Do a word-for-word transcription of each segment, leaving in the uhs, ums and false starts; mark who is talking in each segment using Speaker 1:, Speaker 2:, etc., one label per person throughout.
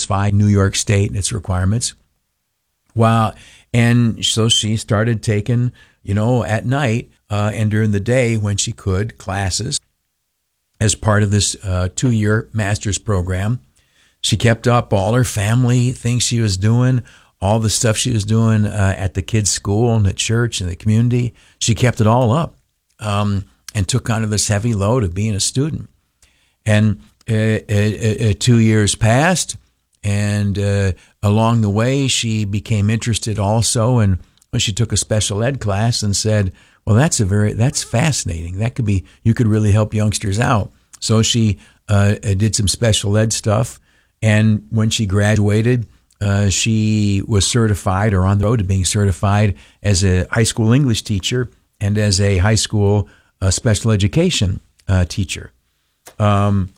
Speaker 1: satisfy New York State and its requirements. Wow. And so she started taking, you know, at night uh, and during the day when she could, classes as part of this uh, two-year master's program. She kept up all her family things she was doing, all the stuff she was doing uh, at the kids' school and at church and the community. She kept it all up um, and took on this heavy load of being a student. And uh, uh, uh, two years passed, and uh, along the way, she became interested also. And when she took a special ed class and said, well, that's a very, that's fascinating. That could be, you could really help youngsters out. So she uh, did some special ed stuff. And when she graduated, uh, she was certified or on the road to being certified as a high school English teacher and as a high school uh, special education uh, teacher. Um,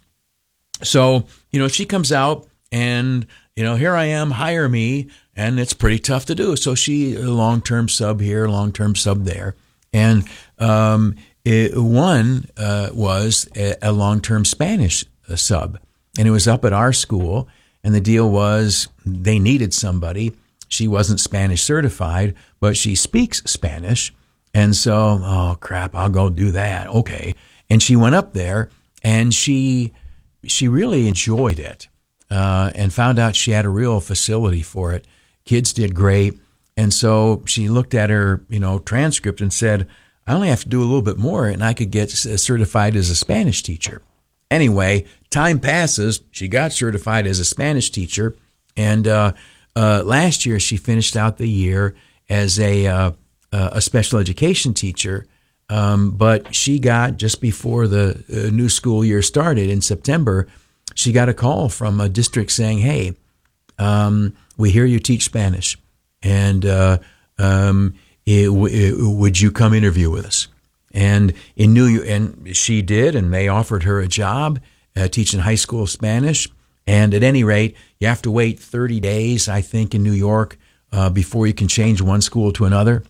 Speaker 1: so, you know, she comes out and, you know, here I am, hire me, and it's pretty tough to do. So she, a long-term sub here, long-term sub there. And um, it, one uh, was a, a long-term Spanish uh, sub, and it was up at our school, and the deal was they needed somebody. She wasn't Spanish certified, but she speaks Spanish, and so, oh, crap, I'll go do that. Okay. And she went up there, and she she really enjoyed it. Uh, and found out she had a real facility for it. Kids did great. And so she looked at her, you know, transcript and said, I only have to do a little bit more and I could get certified as a Spanish teacher. Anyway, time passes. She got certified as a Spanish teacher. And uh, uh, last year she finished out the year as a, uh, a special education teacher. Um, but she got, just before the uh, new school year started in September, she got a call from a district saying, hey, um, we hear you teach Spanish, and uh, um, it, it, would you come interview with us? And in New York, and she did, and they offered her a job uh, teaching high school Spanish. And at any rate, you have to wait thirty days, I think, in New York uh, before you can change one school to another.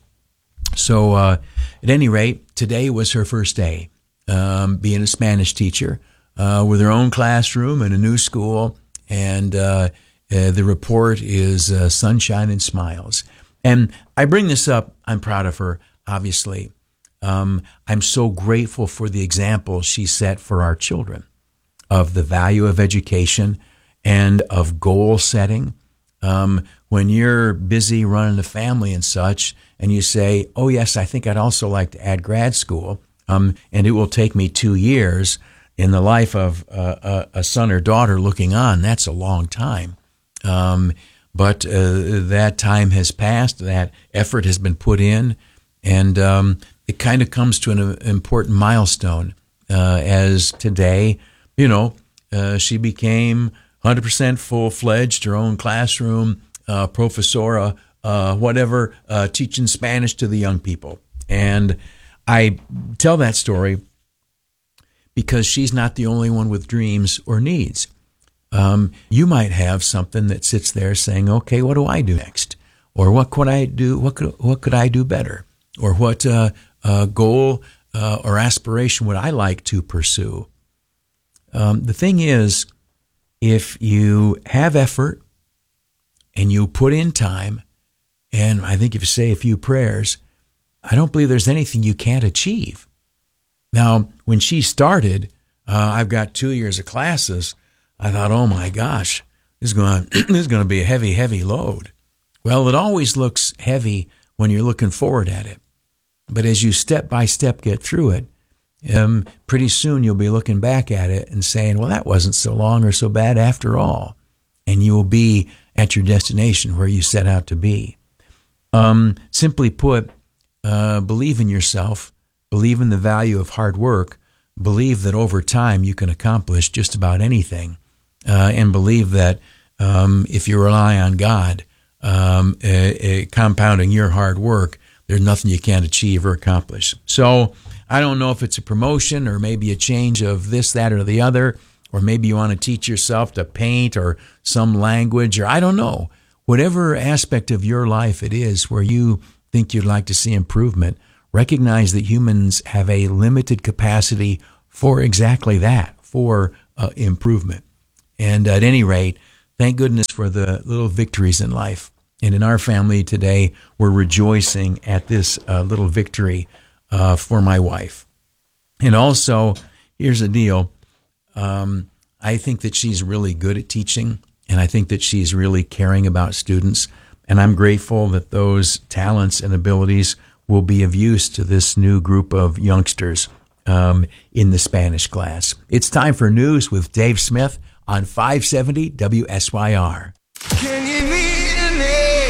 Speaker 1: So uh, at any rate, today was her first day um, being a Spanish teacher. Uh, with her own classroom in a new school, and uh, uh, the report is uh, sunshine and smiles. And I bring this up, I'm proud of her, obviously. Um, I'm so grateful for the example she set for our children of the value of education and of goal setting. Um, when you're busy running a family and such, and you say, oh, yes, I think I'd also like to add grad school, um, and it will take me two years, in the life of uh, a son or daughter looking on, that's a long time. Um, but uh, that time has passed, that effort has been put in, and um, it kind of comes to an important milestone uh, as today, you know, uh, she became one hundred percent full-fledged, her own classroom, uh, professora, uh, whatever, uh, teaching Spanish to the young people. And I tell that story because she's not the only one with dreams or needs. Um, you might have something that sits there saying, okay, what do I do next? Or what could I do? What could, what could I do better? Or what uh, uh, goal uh, or aspiration would I like to pursue? Um, the thing is, if you have effort and you put in time, and I think if you say a few prayers, I don't believe there's anything you can't achieve. Now, when she started, uh, I've got two years of classes. I thought, oh my gosh, this is going to, this is going to be a heavy, heavy load. Well, it always looks heavy when you're looking forward at it. But as you step by step get through it, um, pretty soon you'll be looking back at it and saying, well, that wasn't so long or so bad after all. And you will be at your destination where you set out to be. Um, simply put, uh, believe in yourself. Believe in the value of hard work, believe that over time you can accomplish just about anything, uh, and believe that um, if you rely on God, um, uh, uh, compounding your hard work, there's nothing you can't achieve or accomplish. So I don't know if it's a promotion or maybe a change of this, that, or the other, or maybe you want to teach yourself to paint or some language, or I don't know. Whatever aspect of your life it is where you think you'd like to see improvement, recognize that humans have a limited capacity for exactly that, for uh, improvement. And at any rate, Thank goodness for the little victories in life. And in our family today, we're rejoicing at this uh, little victory uh, for my wife. And also, here's the deal. Um, I think that she's really good at teaching, and I think that she's really caring about students. And I'm grateful that those talents and abilities will be of use to this new group of youngsters um, in the Spanish class. It's time for news with Dave Smith on five seventy W S Y R.
Speaker 2: Can you meet an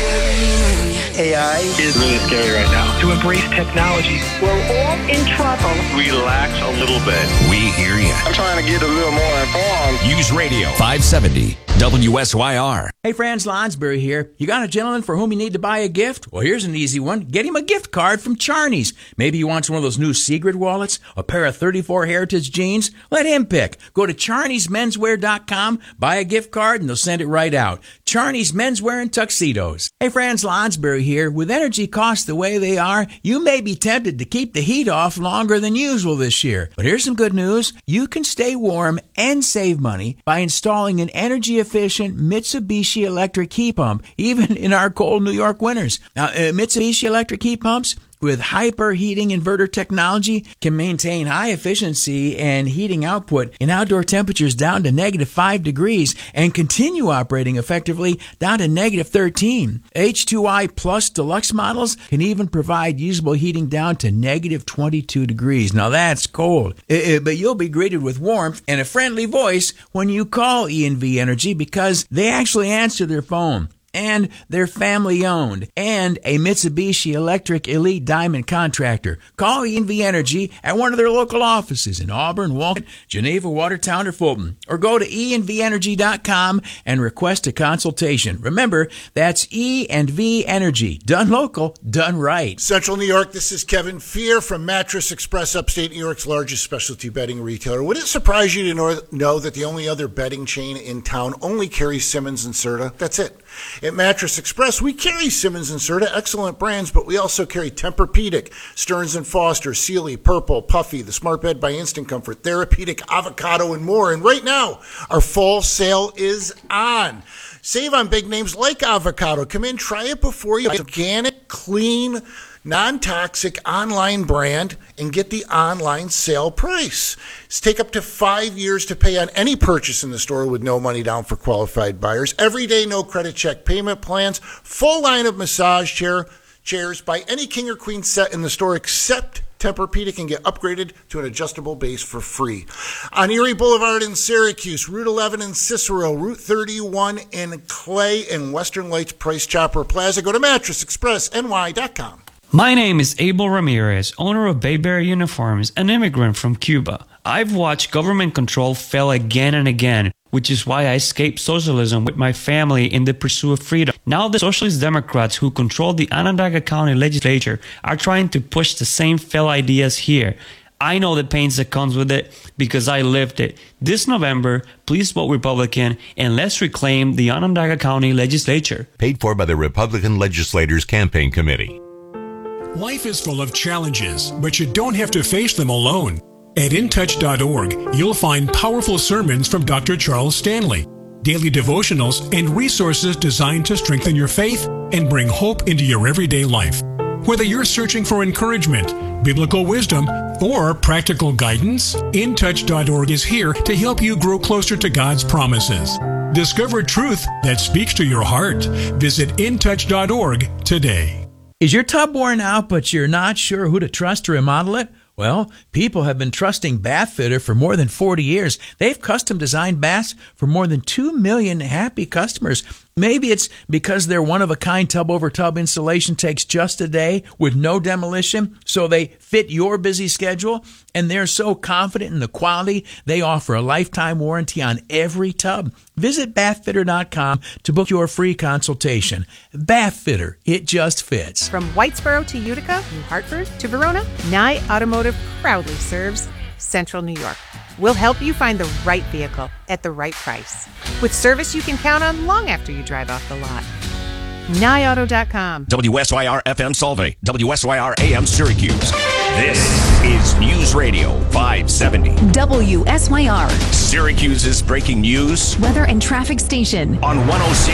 Speaker 2: alien?
Speaker 3: A I
Speaker 4: is really scary right now.
Speaker 5: To embrace technology.
Speaker 6: We're all in trouble.
Speaker 4: Relax a little bit.
Speaker 7: We hear you.
Speaker 8: I'm trying to get a little more informed.
Speaker 7: News Radio five seventy W S Y R.
Speaker 1: Hey, Franz Lonsberry here. You got a gentleman for whom you need to buy a gift? Well, here's an easy one. Get him a gift card from Charney's. Maybe he wants one of those new Secret wallets, a pair of thirty-four Heritage jeans. Let him pick. Go to charneys menswear dot com, buy a gift card, and they'll send it right out. Charney's Menswear and Tuxedos. Hey, Franz Lonsberry here. With energy costs the way they are, you may be tempted to keep the heat off longer than usual this year. But here's some good news. You can stay warm and save money by installing an energy-efficient Mitsubishi electric heat pump, even in our cold New York winters. Now, uh, Mitsubishi electric heat pumps with hyperheating inverter technology can maintain high efficiency and heating output in outdoor temperatures down to negative five degrees and continue operating effectively down to negative thirteen. H two I Plus Deluxe models can even provide usable heating down to negative twenty-two degrees. Now that's cold, uh, but you'll be greeted with warmth and a friendly voice when you call E and V Energy because they actually answer their phone. And they're family-owned and a Mitsubishi Electric Elite Diamond contractor. Call E and V Energy at one of their local offices in Auburn, Walton, Geneva, Watertown, or Fulton. Or go to e and v energy dot com and request a consultation. Remember, that's E and V Energy. Done local, done right.
Speaker 9: Central New York, this is Kevin Fear from Mattress Express, upstate New York's largest specialty bedding retailer. Would it surprise you to know, know that the only other bedding chain in town only carries Simmons and Serta? That's it. At Mattress Express, we carry Simmons and Serta, excellent brands, but we also carry Tempur-Pedic, Stearns and Foster, Sealy, Purple, Puffy, the Smart Bed by Instant Comfort, Therapeutic, Avocado, and more. And right now, our fall sale is on. Save on big names like Avocado. Come in, try it before you. Organic, clean, non-toxic online brand and get the online sale price. It's take up to five years to pay on any purchase in the store with no money down for qualified buyers. Everyday no credit check payment plans. Full line of massage chair chairs. Buy any king or queen set in the store except Tempur-Pedic and get upgraded to an adjustable base for free. On Erie Boulevard in Syracuse, Route eleven in Cicero, Route thirty-one in Clay, and Western Lights Price Chopper Plaza. Go to mattress express N Y dot com.
Speaker 10: My name is Abel Ramirez, owner of Bayberry Uniforms, an immigrant from Cuba. I've watched government control fail again and again, which is why I escaped socialism with my family in the pursuit of freedom. Now the socialist Democrats who control the Onondaga County legislature are trying to push the same failed ideas here. I know the pains that comes with it because I lived it. This November, please vote Republican and let's reclaim the Onondaga County legislature.
Speaker 7: Paid for by the Republican Legislators Campaign Committee.
Speaker 11: Life is full of challenges, but you don't have to face them alone. At in touch dot org, you'll find powerful sermons from Doctor Charles Stanley, daily devotionals, and resources designed to strengthen your faith and bring hope into your everyday life. Whether you're searching for encouragement, biblical wisdom, or practical guidance, in touch dot org is here to help you grow closer to God's promises. Discover truth that speaks to your heart. Visit in touch dot org today.
Speaker 1: Is your tub worn out, but you're not sure who to trust to remodel it? Well, people have been trusting Bathfitter for more than forty years. They've custom designed baths for more than two million happy customers. Maybe it's because their one-of-a-kind tub-over-tub installation takes just a day with no demolition, so they fit your busy schedule, and they're so confident in the quality, they offer a lifetime warranty on every tub. Visit bath fitter dot com to book your free consultation. Bathfitter, it just fits.
Speaker 12: From Whitesboro to Utica, New Hartford to Verona, Nye Automotive proudly serves Central New York. We'll help you find the right vehicle at the right price, with service you can count on long after you drive off the lot. Nye Auto dot com.
Speaker 7: W S Y R F M Solvay, W S Y R A M Syracuse. This is News Radio five seventy.
Speaker 3: W S Y R.
Speaker 7: Syracuse's breaking news
Speaker 3: Weather and traffic station.
Speaker 7: on one oh six